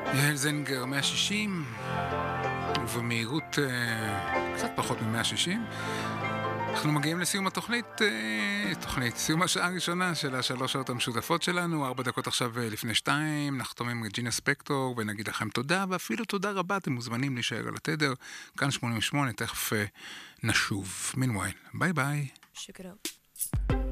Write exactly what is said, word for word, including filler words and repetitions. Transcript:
יעל זנגר מאה שישים, ובמהירות קצת פחות מ-מאה שישים. אנחנו מגיעים לסיום התוכנית, תוכנית, סיום השעה הראשונה של השלוש שעות המשותפות שלנו, ארבע דקות עכשיו לפני שתיים, נחתום עם ג'ינה ספקטור ונגיד לכם תודה, ואפילו תודה רבה, אתם מוזמנים להישאר על התדר, כאן שמונים ושמונה, תכף נשוב. מינווייל, ביי ביי.